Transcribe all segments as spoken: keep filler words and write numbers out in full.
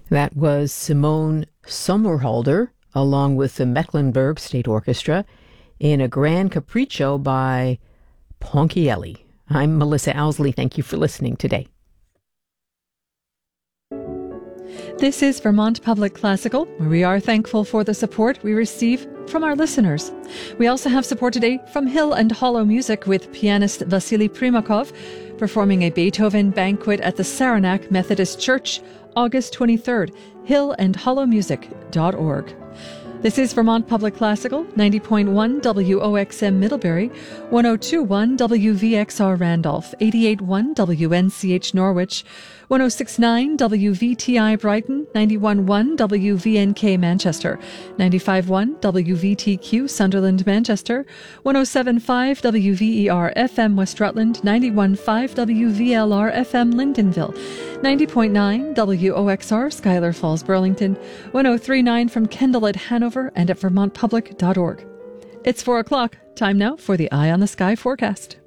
That was Simone Sommerhalder, along with the Mecklenburg State Orchestra, in a Grand Capriccio by Ponchielli. I'm Melissa Owsley. Thank you for listening today. This is Vermont Public Classical, where we are thankful for the support we receive from our listeners. We also have support today from Hill and Hollow Music with pianist Vasily Primakov performing a Beethoven banquet at the Saranac Methodist Church, August twenty-third, hill and hollow music dot org. This is Vermont Public Classical, ninety point one W O X M Middlebury, one oh two point one W V X R Randolph, eighty-eight point one W N C H Norwich, one oh six point nine W V T I Brighton, ninety-one point one W V N K Manchester, ninety-five point one W V T Q Sunderland Manchester, one oh seven point five W V E R F M West Rutland, ninety-one point five W V L R F M Lyndonville, ninety point nine W O X R Schuyler Falls Burlington, one oh three point nine from Kendall at Hanover and at vermont public dot org. It's four o'clock. Time now for the Eye on the Sky forecast.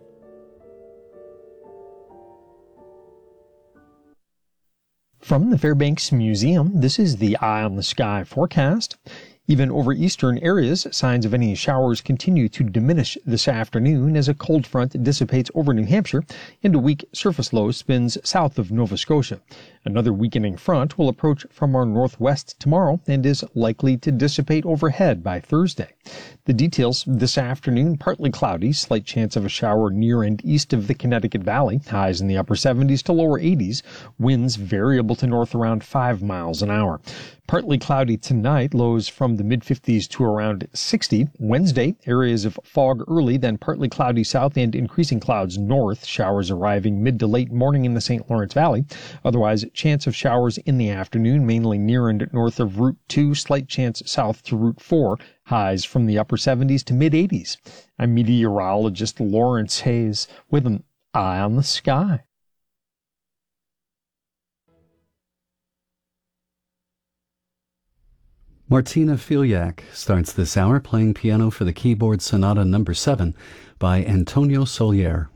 From the Fairbanks Museum, this is the Eye on the Sky forecast. Even over eastern areas, signs of any showers continue to diminish this afternoon as a cold front dissipates over New Hampshire and a weak surface low spins south of Nova Scotia. Another weakening front will approach from our northwest tomorrow and is likely to dissipate overhead by Thursday. The details this afternoon: partly cloudy, slight chance of a shower near and east of the Connecticut Valley, highs in the upper seventies to lower eighties, winds variable to north around five miles an hour. Partly cloudy tonight, lows from the mid-fifties to around sixty. Wednesday, areas of fog early, then partly cloudy south and increasing clouds north, showers arriving mid to late morning in the Saint Lawrence Valley. Otherwise, chance of showers in the afternoon, mainly near and north of Route two, slight chance south to Route four, highs from the upper seventies to mid-eighties. I'm meteorologist Lawrence Hayes with an Eye on the Sky. Martina Filiak starts this hour playing piano for the keyboard sonata number seven by Antonio Solier.